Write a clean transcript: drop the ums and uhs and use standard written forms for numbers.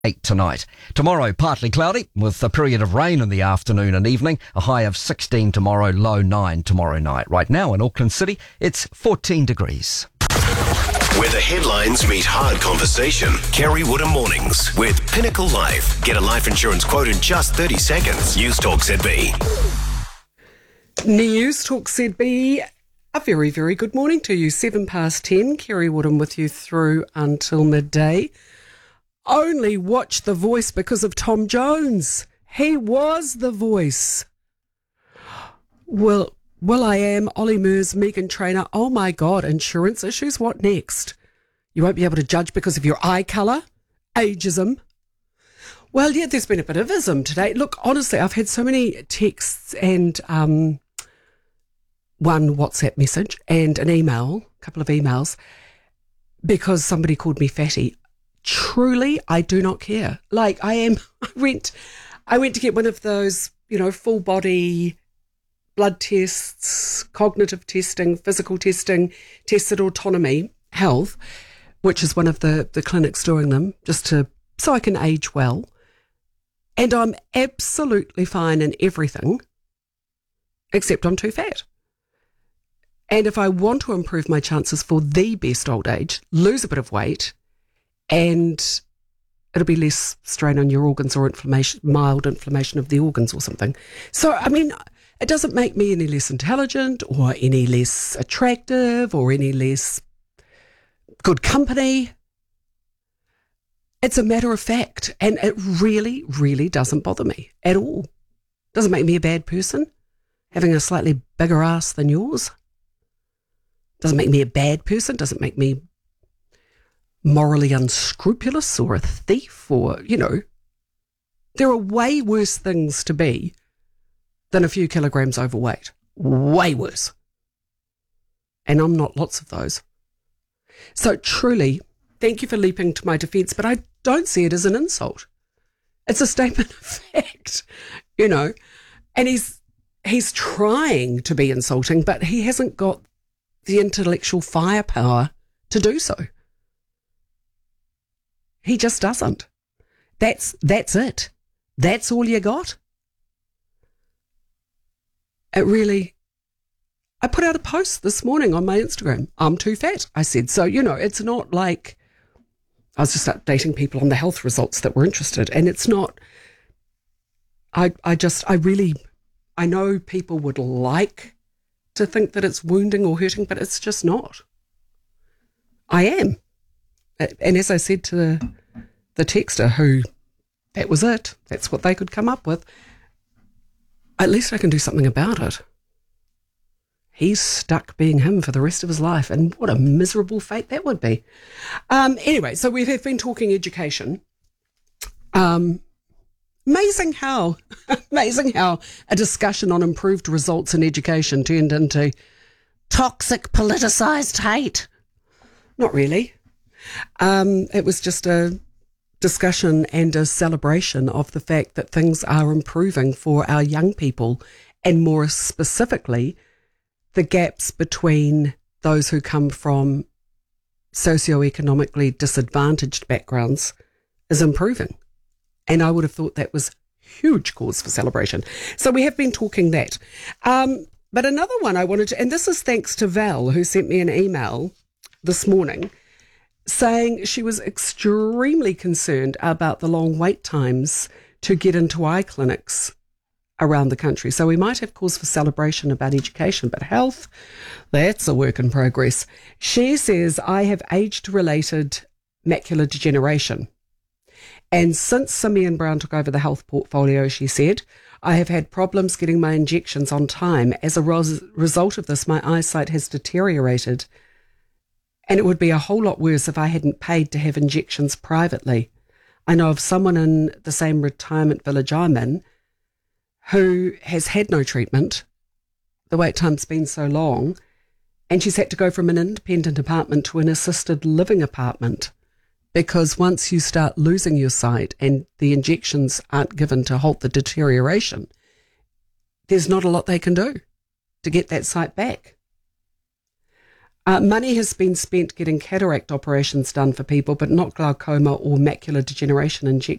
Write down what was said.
8 tonight. Tomorrow, partly cloudy with a period of rain in the afternoon and evening. A high of 16 tomorrow, low 9 tomorrow night. Right now in Auckland City, it's 14 degrees. Where the headlines meet hard conversation. Kerry Woodham Mornings with Pinnacle Life. Get a life insurance quote in just 30 seconds. News Talk ZB. News Talk ZB. A very, very good morning to you. 10:07. Kerry Woodham with you through until midday. Only watch The Voice because of Tom Jones. He was The Voice. Will.i.am, Ollie Murs, Meghan Trainor. Oh my God, insurance issues? What next? You won't be able to judge because of your eye colour? Ageism? Well, yeah, there's been a bit of ism today. Look, honestly, I've had so many texts and one WhatsApp message and an email, a couple of emails, because somebody called me fatty. Truly, I do not care. I went to get one of those, full body blood tests, cognitive testing, physical testing, tested autonomy health, which is one of the clinics doing them, so I can age well. And I'm absolutely fine in everything, except I'm too fat. And if I want to improve my chances for the best old age, lose a bit of weight, and it'll be less strain on your organs or mild inflammation of the organs or something. So, it doesn't make me any less intelligent or any less attractive or any less good company. It's a matter of fact, and it really, really doesn't bother me at all. Doesn't make me a bad person, having a slightly bigger ass than yours. Doesn't make me a bad person, doesn't make me morally unscrupulous or a thief or, there are way worse things to be than a few kilograms overweight. Way worse. And I'm not lots of those. So truly, thank you for leaping to my defence, but I don't see it as an insult. It's a statement of fact, and he's trying to be insulting, but he hasn't got the intellectual firepower to do so. He just doesn't. That's it. That's all you got. I put out a post this morning on my Instagram. I'm too fat, I said. So, it's not like I was just updating people on the health results that were interested. And it's not, I know people would like to think that it's wounding or hurting, but it's just not. I am. And as I said to the texter who, that was it, that's what they could come up with, at least I can do something about it. He's stuck being him for the rest of his life, and what a miserable fate that would be. Anyway, so we have been talking education. Amazing how a discussion on improved results in education turned into toxic politicised hate. Not really. It was just a discussion and a celebration of the fact that things are improving for our young people, and more specifically, the gaps between those who come from socioeconomically disadvantaged backgrounds is improving. And I would have thought that was huge cause for celebration. So we have been talking that. But another one I wanted to, and this is thanks to Val, who sent me an email this morning saying she was extremely concerned about the long wait times to get into eye clinics around the country. So we might have cause for celebration about education, but health, that's a work in progress. She says, I have age-related macular degeneration. And since Simeon Brown took over the health portfolio, she said, I have had problems getting my injections on time. As a result of this, my eyesight has deteriorated. And it would be a whole lot worse if I hadn't paid to have injections privately. I know of someone in the same retirement village I'm in who has had no treatment. The wait time's been so long, and she's had to go from an independent apartment to an assisted living apartment, because once you start losing your sight and the injections aren't given to halt the deterioration, there's not a lot they can do to get that sight back. Money has been spent getting cataract operations done for people, but not glaucoma or macular degeneration injections.